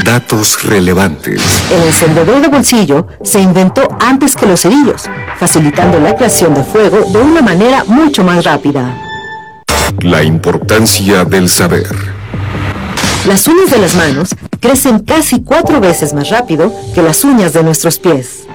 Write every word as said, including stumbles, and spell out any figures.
Datos relevantes. El encendedor de bolsillo se inventó antes que los cerillos, facilitando la creación de fuego de una manera mucho más rápida. La importancia del saber. Las uñas de las manos crecen casi cuatro veces más rápido que las uñas de nuestros pies.